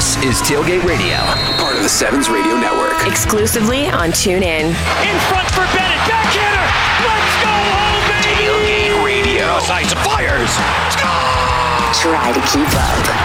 This is Tailgate Radio, part of the Sevens Radio Network. Exclusively on TuneIn. In front for Bennett. Backhander. Let's go home, baby. Tailgate Radio. Sights fires. Score! Try to keep up.